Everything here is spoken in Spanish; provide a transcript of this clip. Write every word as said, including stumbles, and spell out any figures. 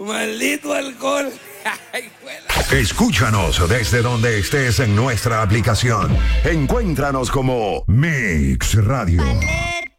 Maldito alcohol. Escúchanos desde donde estés en nuestra aplicación. Encuéntranos como Mix Radio. Vale.